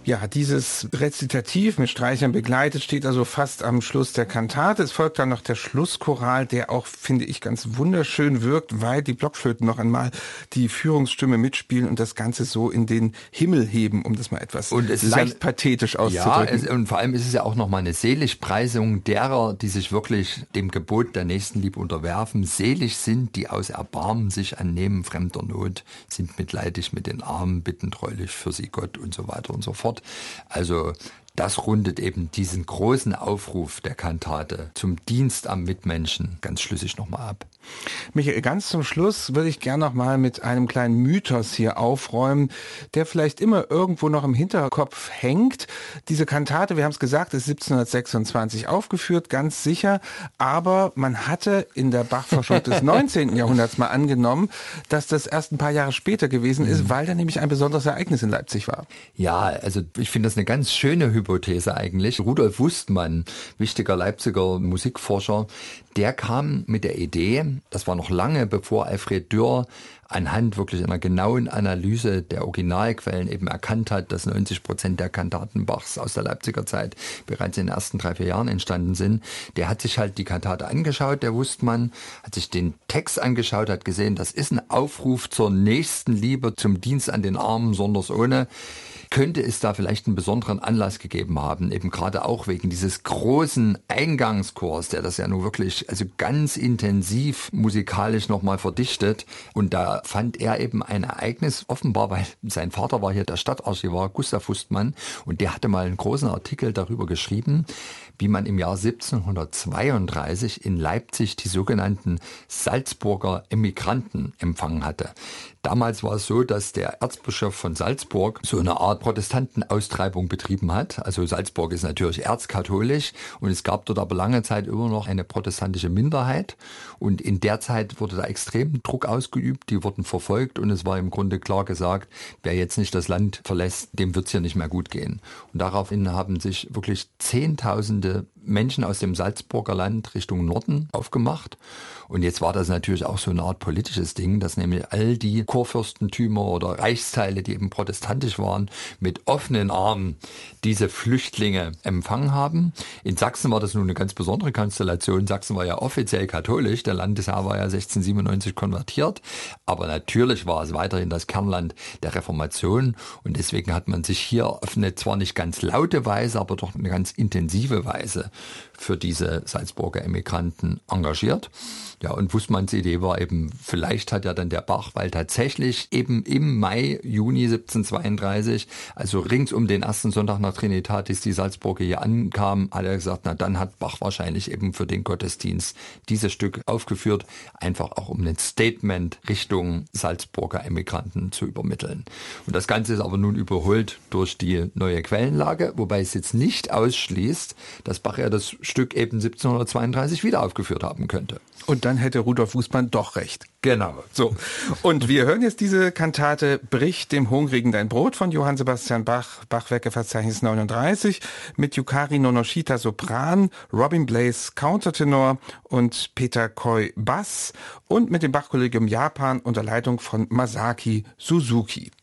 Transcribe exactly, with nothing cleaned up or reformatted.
Ja, dieses Rezitativ mit Streichern begleitet steht also fast am Schluss der Kantate. Es folgt dann noch der Schlusschoral, der auch, finde ich, ganz wunderschön wirkt, weil die Blockflöten noch einmal die Führungsstimme mitspielen und das Ganze so in den Himmel heben, um das mal etwas und es leicht ist ja, pathetisch auszudrücken. Ja, es, und vor allem ist es ja auch nochmal eine Seligpreisung derer, die sich wirklich dem Gebot der Nächstenliebe unterwerfen. Selig sind, die aus Erbarmen sich annehmen fremder Not, sind mitleidig mit den Armen, bitten treulich für sie Gott und so weiter und so fort. Also das rundet eben diesen großen Aufruf der Kantate zum Dienst am Mitmenschen ganz schlüssig nochmal ab. Michael, ganz zum Schluss würde ich gerne noch mal mit einem kleinen Mythos hier aufräumen, der vielleicht immer irgendwo noch im Hinterkopf hängt. Diese Kantate, wir haben es gesagt, ist siebzehnhundertsechsundzwanzig aufgeführt, ganz sicher. Aber man hatte in der Bach-Forschung des neunzehnten Jahrhunderts mal angenommen, dass das erst ein paar Jahre später gewesen ist, weil da nämlich ein besonderes Ereignis in Leipzig war. Ja, also ich finde das eine ganz schöne Hypothese eigentlich. Rudolf Wustmann, wichtiger Leipziger Musikforscher, der kam mit der Idee, das war noch lange bevor Alfred Dürr anhand wirklich einer genauen Analyse der Originalquellen eben erkannt hat, dass neunzig Prozent der Kantaten Bachs aus der Leipziger Zeit bereits in den ersten drei, vier Jahren entstanden sind. Der hat sich halt die Kantate angeschaut, der Wustmann, hat sich den Text angeschaut, hat gesehen, das ist ein Aufruf zur Nächstenliebe, zum Dienst an den Armen, sonders ohne. Könnte es da vielleicht einen besonderen Anlass gegeben haben, eben gerade auch wegen dieses großen Eingangschors, der das ja nun wirklich also ganz intensiv musikalisch nochmal verdichtet. Und da fand er eben ein Ereignis, offenbar, weil sein Vater war hier der Stadtarchivar Gustav Wustmann und der hatte mal einen großen Artikel darüber geschrieben, wie man im Jahr siebzehnhundertzweiunddreißig in Leipzig die sogenannten Salzburger Emigranten empfangen hatte. Damals war es so, dass der Erzbischof von Salzburg so eine Art Protestantenaustreibung betrieben hat. Also Salzburg ist natürlich erzkatholisch und es gab dort aber lange Zeit immer noch eine protestantische Minderheit. Und in der Zeit wurde da extrem Druck ausgeübt, die wurden verfolgt und es war im Grunde klar gesagt, wer jetzt nicht das Land verlässt, dem wird es hier nicht mehr gut gehen. Und daraufhin haben sich wirklich Zehntausende Menschen aus dem Salzburger Land Richtung Norden aufgemacht. Und jetzt war das natürlich auch so eine Art politisches Ding, dass nämlich all die Kurfürstentümer oder Reichsteile, die eben protestantisch waren, mit offenen Armen diese Flüchtlinge empfangen haben. In Sachsen war das nun eine ganz besondere Konstellation. Sachsen war ja offiziell katholisch, der Landesherr war ja sechzehnhundertsiebenundneunzig konvertiert, aber natürlich war es weiterhin das Kernland der Reformation und deswegen hat man sich hier auf eine zwar nicht ganz laute Weise, aber doch eine ganz intensive Weise für diese Salzburger Emigranten engagiert. Ja, und Wustmanns Idee war eben, vielleicht hat ja dann der Bach, weil tatsächlich eben im Mai, Juni siebzehnhundertzweiunddreißig, also rings um den ersten Sonntag nach Trinitatis, die Salzburger hier ankamen, hat er gesagt, na dann hat Bach wahrscheinlich eben für den Gottesdienst dieses Stück aufgeführt, einfach auch um ein Statement Richtung Salzburger Emigranten zu übermitteln. Und das Ganze ist aber nun überholt durch die neue Quellenlage, wobei es jetzt nicht ausschließt, dass Bach ja das Stück eben siebzehnhundertzweiunddreißig wieder aufgeführt haben könnte. Und dann hätte Rudolf Wustmann doch recht. Genau. So. Und wir hören jetzt diese Kantate Brich dem Hungrigen dein Brot von Johann Sebastian Bach, Bachwerkeverzeichnis neununddreißig, mit Yukari Nonoshita Sopran, Robin Blaze Countertenor und Peter Koi Bass und mit dem Bachkollegium Japan unter Leitung von Masaki Suzuki.